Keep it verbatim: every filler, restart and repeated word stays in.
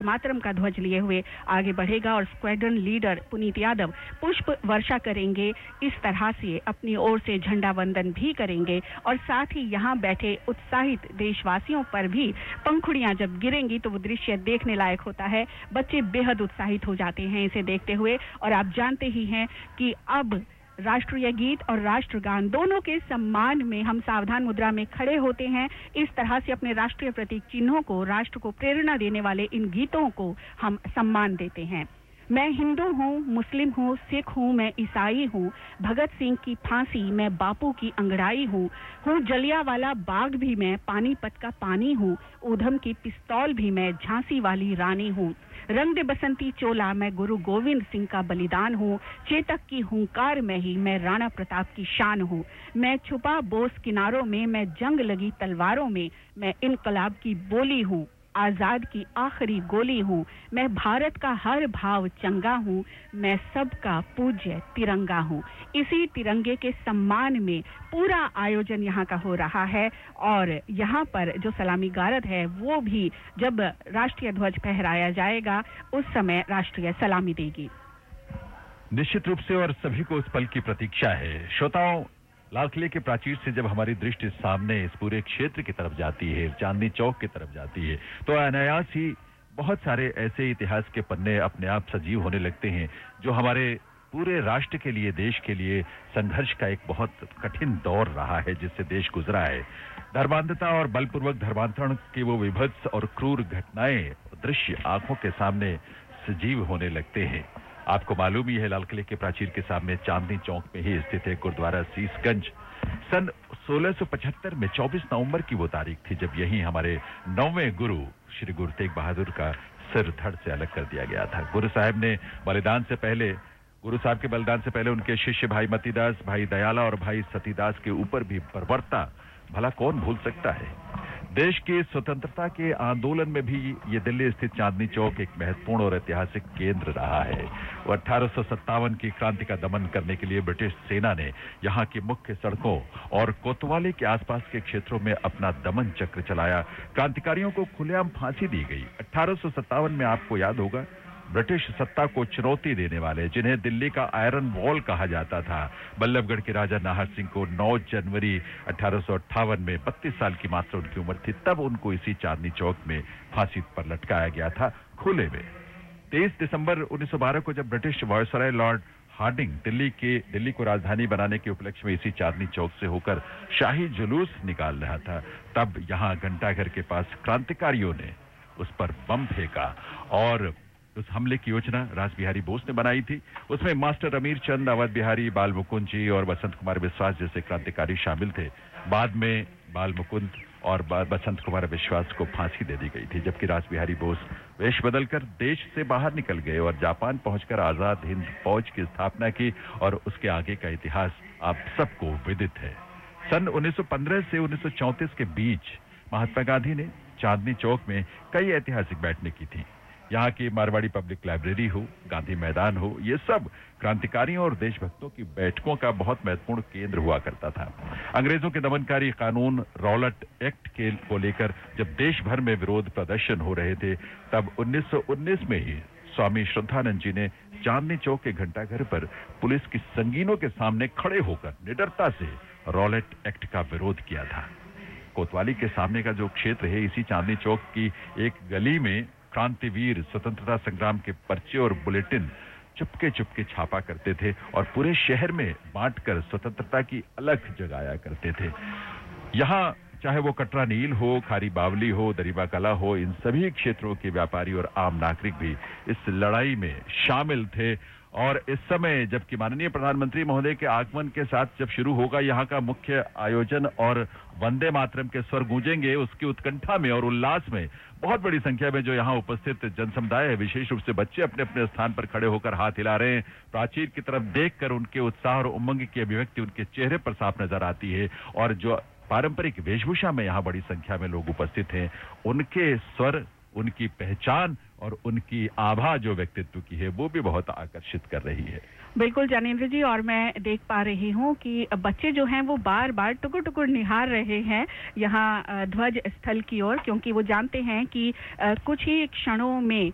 मातरम का ध्वज लिए हुए आगे बढ़ेगा और स्क्वाड्रन लीडर पुनीत यादव पुष्प वर्षा करेंगे। इस तरह से अपनी ओर से झंडा वंदन भी करेंगे और साथ ही यहाँ बैठे उत्साहित देशवासियों पर भी पंखुड़ियां जब गिरेंगी तो वो दृश्य देखने लायक होता है। बच्चे बेहद उत्साहित हो जाते हैं इसे देखते हुए। और आप जानते ही हैं कि अब राष्ट्रीय गीत और राष्ट्रगान दोनों के सम्मान में हम सावधान मुद्रा में खड़े होते हैं। इस तरह से अपने राष्ट्रीय प्रतीक चिन्हों को, राष्ट्र को प्रेरणा देने वाले इन गीतों को हम सम्मान देते हैं। मैं हिंदू हूँ, मुस्लिम हूँ, सिख हूँ, मैं ईसाई हूँ, भगत सिंह की फांसी, मैं बापू की अंगड़ाई हूँ, हूँ जलियांवाला बाग भी मैं, पानीपत का पानी हूँ, ऊधम की पिस्तौल भी मैं, झांसी वाली रानी हूँ, रंग दे बसंती चोला, मैं गुरु गोविंद सिंह का बलिदान हूँ, चेतक की हुंकार में ही मैं राणा प्रताप की शान हूँ, मैं छुपा बोस किनारों में, मैं जंग लगी तलवारों में, मैं इनकलाब की बोली हूँ, आजाद की आखिरी गोली हूँ, मैं भारत का हर भाव चंगा हूँ, मैं सबका पूज्य तिरंगा हूँ। इसी तिरंगे के सम्मान में पूरा आयोजन यहाँ का हो रहा है और यहाँ पर जो सलामी गारद है वो भी जब राष्ट्रीय ध्वज फहराया जाएगा उस समय राष्ट्रीय सलामी देगी। निश्चित रूप से और सभी को उस पल की प्रतीक्षा है। श्रोताओं, लाल किले के प्राचीर से जब हमारी दृष्टि सामने इस पूरे क्षेत्र की तरफ जाती है, चांदनी चौक की तरफ जाती है, तो अनायास ही बहुत सारे ऐसे इतिहास के पन्ने अपने आप सजीव होने लगते हैं जो हमारे पूरे राष्ट्र के लिए, देश के लिए संघर्ष का एक बहुत कठिन दौर रहा है जिससे देश गुजरा है। धर्मांधता और बलपूर्वक धर्मांतरण की वो विभत्स और क्रूर घटनाएं, दृश्य आंखों के सामने सजीव होने लगते हैं। आपको मालूम ही है, लाल किले के प्राचीर के सामने चांदनी चौक में ही स्थित है गुरुद्वारा शीशगंज। सन सोलह सौ पचहत्तर में चौबीस नवंबर की वो तारीख थी जब यहीं हमारे नौवें गुरु श्री गुरु तेग बहादुर का सिर धड़ से अलग कर दिया गया था। गुरु साहब ने बलिदान से पहले गुरु साहब के बलिदान से पहले उनके शिष्य भाई मतीदास, भाई दयाला और भाई सतीदास के ऊपर भी बर्बरता भला कौन भूल सकता है। देश की स्वतंत्रता के आंदोलन में भी ये दिल्ली स्थित चांदनी चौक एक महत्वपूर्ण और ऐतिहासिक केंद्र रहा है। वो अठारह सौ सत्तावन की क्रांति का दमन करने के लिए ब्रिटिश सेना ने यहाँ की मुख्य सड़कों और कोतवाली के आसपास के क्षेत्रों में अपना दमन चक्र चलाया। क्रांतिकारियों को खुलेआम फांसी दी गई। अठारह सौ सत्तावन में आपको याद होगा, ब्रिटिश सत्ता को चुनौती देने वाले, जिन्हें दिल्ली का आयरन वॉल कहा जाता था, बल्लभगढ़ के राजा नाहर सिंह को नौ जनवरी अठारह सौ अट्ठावन में बत्तीस साल की मात्र उनकी उम्र थी, तब उनको इसी चांदनी चौक में फांसी पर लटकाया गया था खुले में। तेईस दिसंबर उन्नीस सौ बारह को जब British viceroy Lord Hardinge Delhi के दिल्ली को राजधानी बनाने के उपलक्ष्य में इसी चांदनी चौक से होकर शाही जुलूस निकाल रहा था, तब यहाँ घंटाघर के पास क्रांतिकारियों ने उस पर बम फेंका और उस हमले की योजना रास बिहारी बोस ने बनाई थी। उसमें मास्टर अमीर चंद, अवध बिहारी, बाल मुकुंद जी और बसंत कुमार विश्वास जैसे क्रांतिकारी शामिल थे। बाद में बाल मुकुंद और बसंत कुमार विश्वास को फांसी दे दी गई थी, जबकि रास बिहारी बोस वेश बदलकर देश से बाहर निकल गए और जापान पहुंचकर आजाद हिंद फौज की स्थापना की और उसके आगे का इतिहास आप सबको विदित है। सन उन्नीस सौ पंद्रह से उन्नीस सौ चौंतीस के बीच महात्मा गांधी ने चांदनी चौक में कई ऐतिहासिक बैठकें की थी। यहाँ की मारवाड़ी पब्लिक लाइब्रेरी हो, गांधी मैदान हो, ये सब क्रांतिकारियों और देशभक्तों की बैठकों का बहुत महत्वपूर्ण केंद्र हुआ करता था। अंग्रेजों के दमनकारी कानून रॉलेट एक्ट के को लेकर जब देश भर में विरोध प्रदर्शन हो रहे थे, तब उन्नीस सौ उन्नीस में ही स्वामी श्रद्धानंद जी ने चांदनी चौक के घंटाघर पर पुलिस की संगीनों के सामने खड़े होकर निडरता से रॉलेट एक्ट का विरोध किया था। कोतवाली के सामने का जो क्षेत्र है, इसी चांदनी चौक की एक गली में क्रांतिवीर स्वतंत्रता संग्राम के पर्चे और बुलेटिन चुपके चुपके छापा करते थे और पूरे शहर में बांटकर स्वतंत्रता की अलख जगाया करते थे। यहाँ चाहे वो कटरा नील हो, खारी बावली हो, दरिबा कला हो, इन सभी क्षेत्रों के व्यापारी और आम नागरिक भी इस लड़ाई में शामिल थे। और इस समय जबकि माननीय प्रधानमंत्री महोदय के आगमन के साथ जब शुरू होगा यहाँ का मुख्य आयोजन और वंदे मातरम के स्वर गूंजेंगे, उसकी उत्कंठा में और उल्लास में बहुत बड़ी संख्या में जो यहाँ उपस्थित जनसमुदाय है, विशेष रूप से बच्चे अपने अपने स्थान पर खड़े होकर हाथ हिला रहे हैं। प्राचीर की तरफ देखकर उनके उत्साह और उमंग की अभिव्यक्ति उनके चेहरे पर साफ नजर आती है और जो पारंपरिक वेशभूषा में यहाँ बड़ी संख्या में लोग उपस्थित हैं, उनके स्वर, उनकी पहचान और उनकी आभा जो व्यक्तित्व की है वो भी बहुत आकर्षित कर रही है। बिल्कुल ज्ञानेंद्र जी, और मैं देख पा रही हूँ कि बच्चे जो हैं वो बार बार टुकुर टुकुर निहार रहे हैं यहाँ ध्वज स्थल की ओर, क्योंकि वो जानते हैं कि कुछ ही क्षणों में